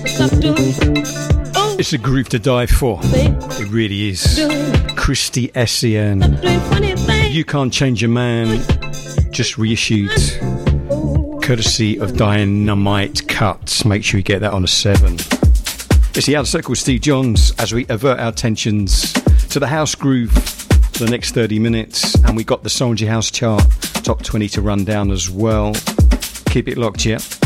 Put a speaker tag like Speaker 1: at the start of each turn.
Speaker 1: It's a groove to die for. It really is. Christy S.E.N. You Can't Change a Man, just reissued, courtesy of Dynamite Cuts. Make sure you get that on a 7. It's the Outer Circle, Steve Johns, as we avert our attentions to the house groove for the next 30 minutes. And we got the Soldier House chart, top 20 to run down as well. Keep it locked, yeah?